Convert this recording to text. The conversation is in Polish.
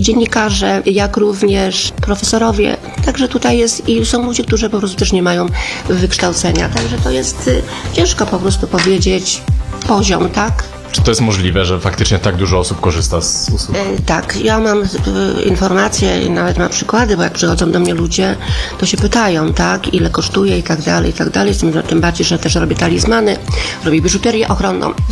dziennikarze, jak również profesorowie. Także tutaj jest i są ludzie, którzy po prostu też nie mają wykształcenia. Także to jest ciężko po prostu powiedzieć poziom, tak? Czy to jest możliwe, że faktycznie tak dużo osób korzysta z usług? Tak, ja mam informacje i nawet mam przykłady, bo jak przychodzą do mnie ludzie, to się pytają, tak, ile kosztuje i tak dalej, i tak dalej. Tym bardziej, że też robię talizmany, robię biżuterię ochronną.